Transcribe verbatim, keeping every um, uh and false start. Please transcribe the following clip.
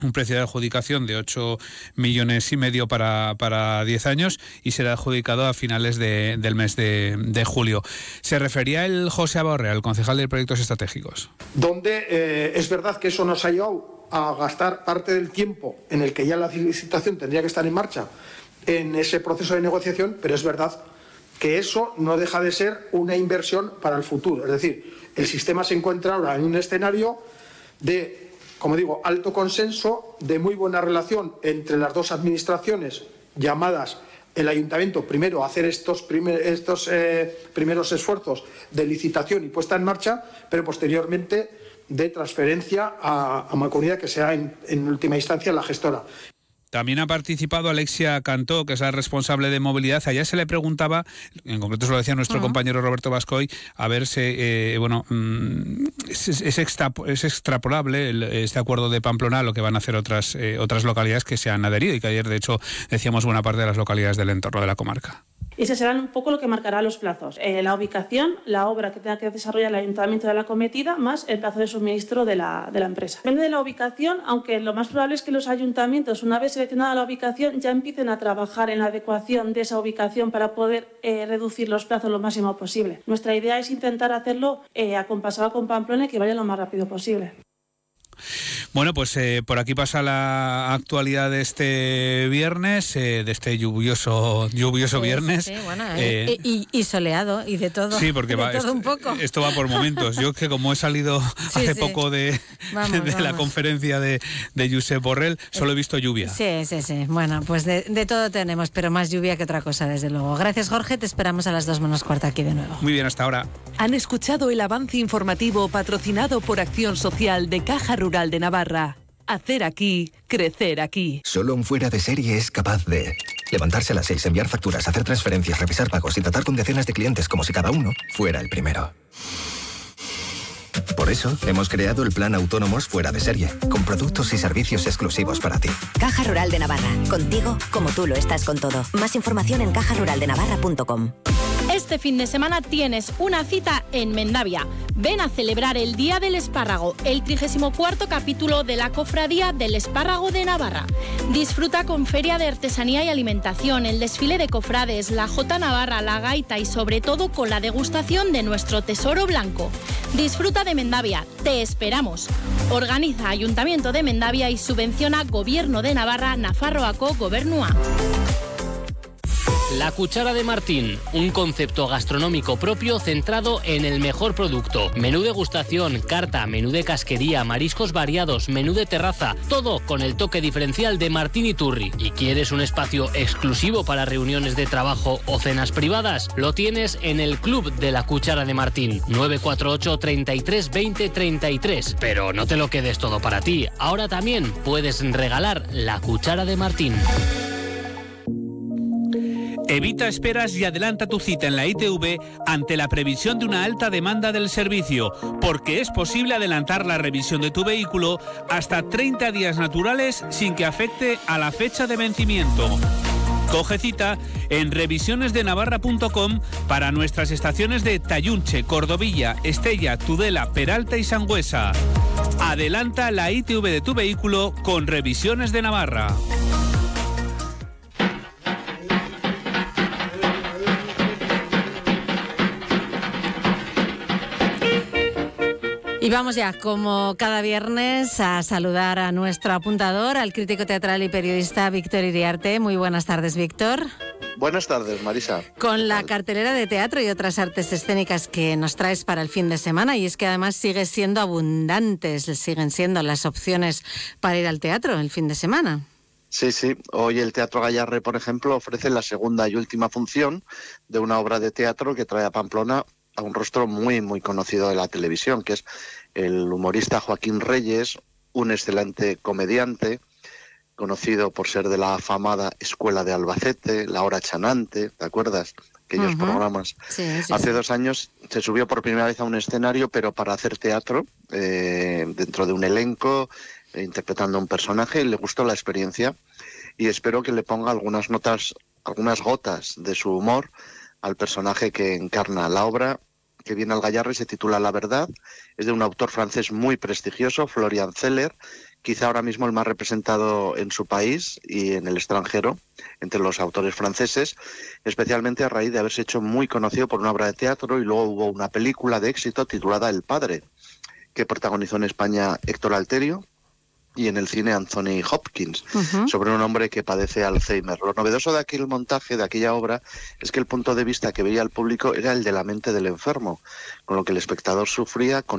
un precio de adjudicación de ocho millones y medio para, para diez años y será adjudicado a finales de, del mes de, de julio. Se refería el José Aborrea, el concejal de Proyectos Estratégicos. Donde eh, es verdad que eso nos ha llevado a gastar parte del tiempo en el que ya la licitación tendría que estar en marcha en ese proceso de negociación, pero es verdad que eso no deja de ser una inversión para el futuro. Es decir, el sistema se encuentra ahora en un escenario de, como digo, alto consenso, de muy buena relación entre las dos administraciones llamadas el ayuntamiento primero a hacer estos, primer, estos eh, primeros esfuerzos de licitación y puesta en marcha, pero posteriormente de transferencia a, a Mancomunidad, que sea en, en última instancia la gestora. También ha participado Alexia Cantó, que es la responsable de movilidad. Allá se le preguntaba, en concreto se lo decía nuestro uh-huh. compañero Roberto Bascoy, a ver si, eh, bueno, mm, es, es, extra, es extrapolable el, este acuerdo de Pamplona a lo que van a hacer otras, eh, otras localidades que se han adherido y que ayer, de hecho, decíamos buena parte de las localidades del entorno de la comarca. Ese será un poco lo que marcará los plazos. Eh, la ubicación, la obra que tenga que desarrollar el ayuntamiento de la cometida, más el plazo de suministro de la, de la empresa. Depende de la ubicación, aunque lo más probable es que los ayuntamientos, una vez seleccionada la ubicación, ya empiecen a trabajar en la adecuación de esa ubicación para poder eh, reducir los plazos lo máximo posible. Nuestra idea es intentar hacerlo eh, acompasado con Pamplona y que vaya lo más rápido posible. Bueno, pues eh, por aquí pasa la actualidad de este viernes, eh, de este lluvioso lluvioso sí, viernes. Sí, sí, bueno, eh, y, y soleado y de todo. Sí, porque de va, todo esto, un poco. esto va por momentos. Yo que como he salido sí, hace sí. poco de, vamos, de vamos. la conferencia de, de Josep Borrell, solo he visto lluvia. Sí, sí, sí. Bueno, pues de, de todo tenemos, pero más lluvia que otra cosa, desde luego. Gracias, Jorge. Te esperamos a las dos menos cuarto aquí de nuevo. Muy bien, hasta ahora. Han escuchado el avance informativo patrocinado por Acción Social de Caja Rural de Navarra. Hacer aquí, crecer aquí. Solo un fuera de serie es capaz de levantarse a las seis, enviar facturas, hacer transferencias, revisar pagos y tratar con decenas de clientes como si cada uno fuera el primero. Por eso, hemos creado el Plan Autónomos Fuera de Serie, con productos y servicios exclusivos para ti. Caja Rural de Navarra. Contigo, como tú lo estás con todo. Más información en caja rural de navarra punto com. Este fin de semana tienes una cita en Mendavia. Ven a celebrar el Día del Espárrago, el trigésimo cuarto capítulo de la Cofradía del Espárrago de Navarra. Disfruta con feria de artesanía y alimentación, el desfile de cofrades, la Jota Navarra, la gaita y sobre todo con la degustación de nuestro tesoro blanco. Disfruta de Mendavia, te esperamos. Organiza Ayuntamiento de Mendavia y subvenciona Gobierno de Navarra, Nafarroako Gobernua. La Cuchara de Martín, un concepto gastronómico propio centrado en el mejor producto. Menú degustación, carta, menú de casquería, mariscos variados, menú de terraza, todo con el toque diferencial de Martín Iturri. ¿Y quieres un espacio exclusivo para reuniones de trabajo o cenas privadas? Lo tienes en el Club de la Cuchara de Martín, nueve cuatro ocho, treinta y tres, veinte, treinta y tres. Pero no te lo quedes todo para ti, ahora también puedes regalar la Cuchara de Martín. Evita esperas y adelanta tu cita en la I T V ante la previsión de una alta demanda del servicio, porque es posible adelantar la revisión de tu vehículo hasta treinta días naturales sin que afecte a la fecha de vencimiento. Coge cita en revisiones de navarra punto com para nuestras estaciones de Tayunche, Cordovilla, Estella, Tudela, Peralta y Sangüesa. Adelanta la I T V de tu vehículo con Revisiones de Navarra. Y vamos ya, como cada viernes, a saludar a nuestro apuntador, al crítico teatral y periodista Víctor Iriarte. Muy buenas tardes, Víctor. Buenas tardes, Marisa. Con la cartelera de teatro y otras artes escénicas que nos traes para el fin de semana, y es que además sigue siendo abundantes, siguen siendo las opciones para ir al teatro el fin de semana. Sí, sí. Hoy el Teatro Gayarre, por ejemplo, ofrece la segunda y última función de una obra de teatro que trae a Pamplona a un rostro muy, muy conocido de la televisión, que es el humorista Joaquín Reyes, un excelente comediante, conocido por ser de la afamada Escuela de Albacete, La Hora Chanante, ¿te acuerdas? Aquellos uh-huh. programas. Sí, sí, Hace sí. dos años se subió por primera vez a un escenario, pero para hacer teatro, eh, dentro de un elenco, eh, interpretando un personaje, y le gustó la experiencia, y espero que le ponga algunas notas, algunas gotas de su humor al personaje que encarna. La obra que viene al Gayarre se titula La Verdad, es de un autor francés muy prestigioso, Florian Zeller, quizá ahora mismo el más representado en su país y en el extranjero, entre los autores franceses, especialmente a raíz de haberse hecho muy conocido por una obra de teatro, y luego hubo una película de éxito titulada El Padre, que protagonizó en España Héctor Alterio y en el cine Anthony Hopkins, uh-huh. sobre un hombre que padece Alzheimer. Lo novedoso de aquel montaje, de aquella obra, es que el punto de vista que veía el público era el de la mente del enfermo, con lo que el espectador sufría con